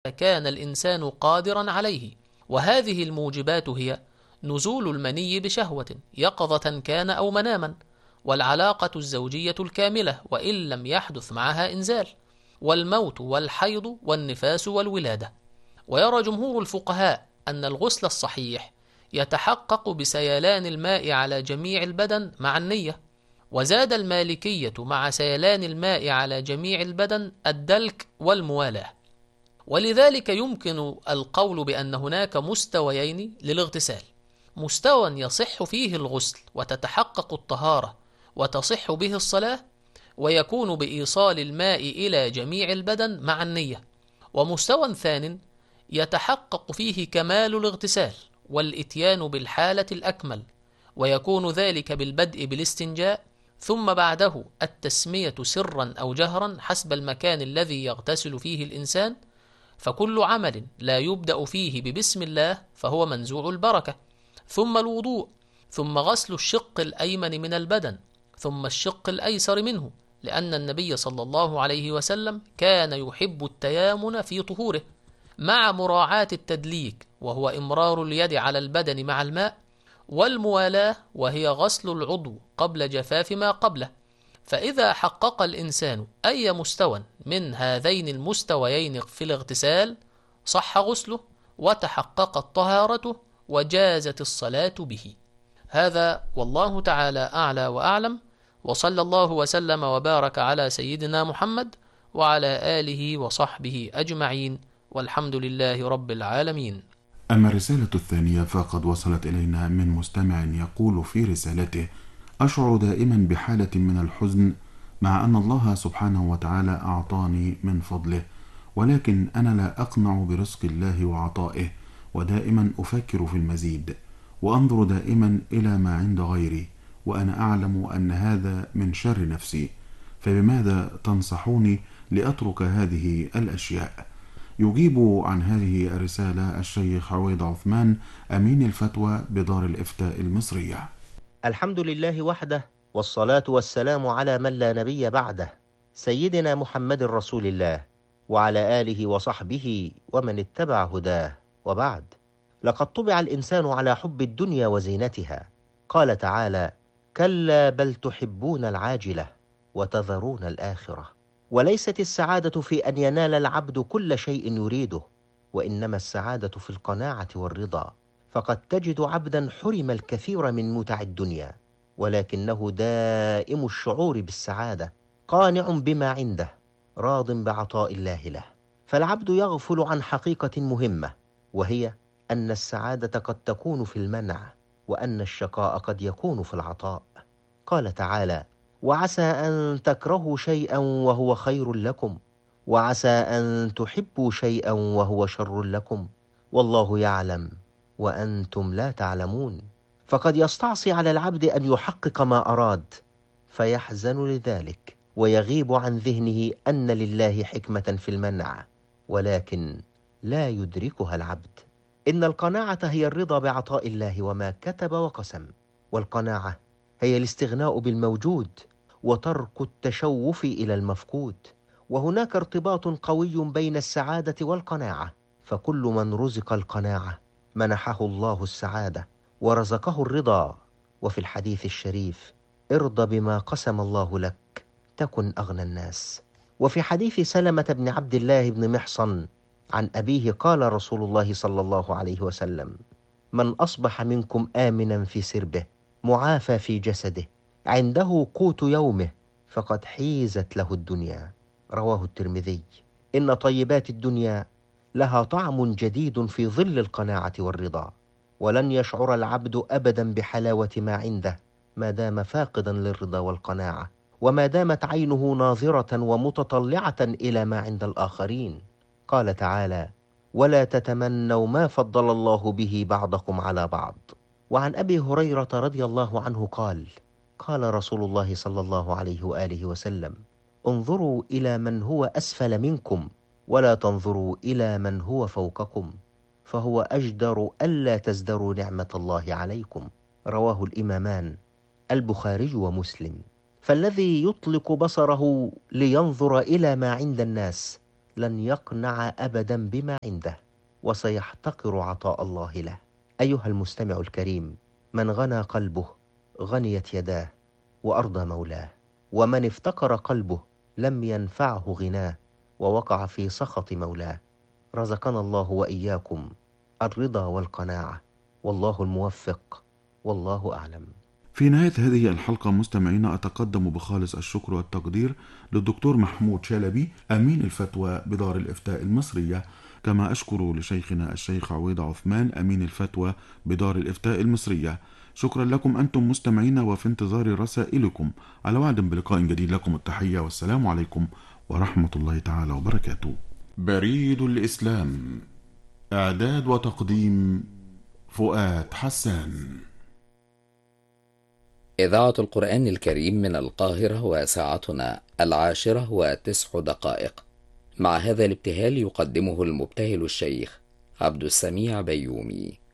كان الإنسان قادرا عليه. وهذه الموجبات هي نزول المني بشهوة يقظة كان أو مناما، والعلاقة الزوجية الكاملة وإن لم يحدث معها إنزال، والموت والحيض والنفاس والولادة. ويرى جمهور الفقهاء أن الغسل الصحيح يتحقق بسيلان الماء على جميع البدن مع النية. وزاد المالكية مع سيلان الماء على جميع البدن الدلك والموالاة. ولذلك يمكن القول بأن هناك مستويين للاغتسال: مستوى يصح فيه الغسل وتتحقق الطهارة وتصح به الصلاة ويكون بإيصال الماء إلى جميع البدن مع النية، ومستوى ثان يتحقق فيه كمال الاغتسال والإتيان بالحالة الأكمل، ويكون ذلك بالبدء بالاستنجاء، ثم بعده التسمية سرا أو جهرا حسب المكان الذي يغتسل فيه الإنسان. فكل عمل لا يبدأ فيه ببسم الله فهو منزوع البركة، ثم الوضوء، ثم غسل الشق الأيمن من البدن، ثم الشق الأيسر منه، لأن النبي صلى الله عليه وسلم كان يحب التيامن في طهوره، مع مراعاة التدليك وهو إمرار اليد على البدن مع الماء، والموالاة وهي غسل العضو قبل جفاف ما قبله. فإذا حقق الإنسان أي مستوى من هذين المستويين في الاغتسال صح غسله وتحققت طهارته وجازت الصلاة به. هذا والله تعالى أعلى وأعلم، وصلى الله وسلم وبارك على سيدنا محمد وعلى آله وصحبه أجمعين، والحمد لله رب العالمين. أما الرسالة الثانية فقد وصلت إلينا من مستمع يقول في رسالته: أشعر دائما بحالة من الحزن مع أن الله سبحانه وتعالى أعطاني من فضله، ولكن أنا لا أقنع برزق الله وعطائه، ودائما أفكر في المزيد، وأنظر دائما إلى ما عند غيري، وأنا أعلم أن هذا من شر نفسي، فبماذا تنصحوني لأترك هذه الأشياء؟ يجيب عن هذه الرسالة الشيخ عويض عثمان، أمين الفتوى بدار الإفتاء المصرية. الحمد لله وحده، والصلاة والسلام على من لا نبي بعده، سيدنا محمد رسول الله، وعلى آله وصحبه ومن اتبع هداه، وبعد. لقد طبع الإنسان على حب الدنيا وزينتها. قال تعالى: كلا بل تحبون العاجلة وتذرون الآخرة. وليست السعادة في أن ينال العبد كل شيء يريده، وإنما السعادة في القناعة والرضا. فقد تجد عبدا حرم الكثير من متع الدنيا، ولكنه دائم الشعور بالسعادة، قانع بما عنده، راض بعطاء الله له. فالعبد يغفل عن حقيقة مهمة، وهي أن السعادة قد تكون في المنع، وأن الشقاء قد يكون في العطاء. قال تعالى: وعسى أن تكرهوا شيئا وهو خير لكم، وعسى أن تحبوا شيئا وهو شر لكم، والله يعلم وأنتم لا تعلمون. فقد يستعصي على العبد أن يحقق ما أراد، فيحزن لذلك، ويغيب عن ذهنه أن لله حكمة في المنع، ولكن لا يدركها العبد. إن القناعة هي الرضا بعطاء الله وما كتب وقسم، والقناعة هي الاستغناء بالموجود وترك التشوف إلى المفقود. وهناك ارتباط قوي بين السعادة والقناعة، فكل من رزق القناعة منحه الله السعادة ورزقه الرضا. وفي الحديث الشريف: ارض بما قسم الله لك تكن أغنى الناس. وفي حديث سلمة بن عبد الله بن محصن عن أبيه قال رسول الله صلى الله عليه وسلم: من أصبح منكم آمنا في سربه معافى في جسده عنده قوت يومه فقد حيزت له الدنيا. رواه الترمذي. إن طيبات الدنيا لها طعم جديد في ظل القناعة والرضا، ولن يشعر العبد أبدا بحلاوة ما عنده ما دام فاقدا للرضا والقناعة، وما دامت عينه ناظرة ومتطلعة إلى ما عند الآخرين. قال تعالى: ولا تتمنوا ما فضل الله به بعضكم على بعض. وعن أبي هريرة رضي الله عنه قال: قال رسول الله صلى الله عليه وآله وسلم: انظروا إلى من هو أسفل منكم ولا تنظروا إلى من هو فوقكم، فهو أجدر ألا تزدروا نعمة الله عليكم. رواه الإمامان البخاري ومسلم. فالذي يطلق بصره لينظر إلى ما عند الناس لن يقنع أبدا بما عنده، وسيحتقر عطاء الله له. أيها المستمع الكريم، من غنى قلبه غنيت يداه وأرضى مولاه، ومن افتقر قلبه لم ينفعه غناه ووقع في سخط مولاه. رزقنا الله وإياكم الرضا والقناعة، والله الموفق، والله أعلم. في نهاية هذه الحلقة مستمعينا أتقدم بخالص الشكر والتقدير للدكتور محمود شلبي أمين الفتوى بدار الإفتاء المصرية، كما أشكر لشيخنا الشيخ عويض عثمان أمين الفتوى بدار الإفتاء المصرية. شكرا لكم أنتم مستمعينا، وفي انتظار رسائلكم. على وعد بلقاء جديد، لكم التحية والسلام عليكم ورحمة الله تعالى وبركاته. بريد الإسلام، إعداد وتقديم فؤاد حسان. إذاعة القرآن الكريم من القاهرة، وساعتنا 10:09. مع هذا الابتهال يقدمه المبتهل الشيخ عبد السميع بيومي.